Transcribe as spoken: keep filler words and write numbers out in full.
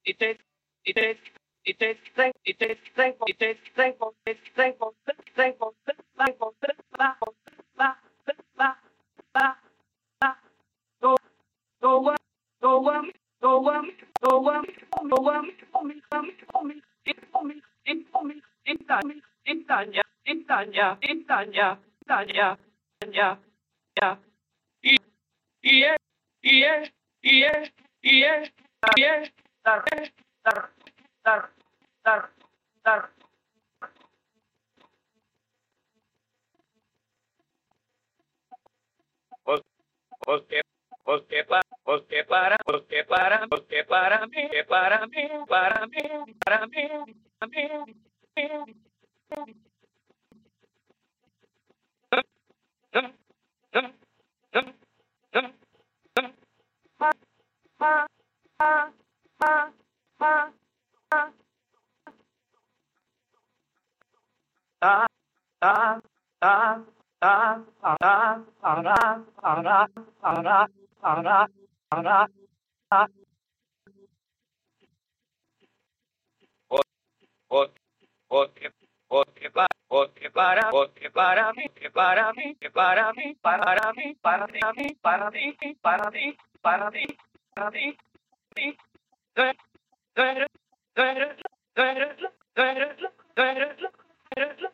it is, it is, it is thankful, it is thankful, it is thankful, it's thankful, thankful, thankful, thankful, go, go up, go up, go up, go up, go up, me, come, me, it me, it me, it Tanya, it Tanya, it Tanya, it Tanya, Tanya, Tanya, yeah, yeah, yeah, yeah, yeah, yeah, dar, dar, dar, dar, dar. Porque, porque, pa, porque para, porque para, porque para mí, que para mí, para mí, para mí, para mí, ta, ta, ta, ta, ara, ara, ara, ara, ara, ara, ta, porque, porque, porque, pa, porque para, porque para mí, que para mí, que para mí, para mí, para mí, para mí, para mí, para mí, para mí, para mí,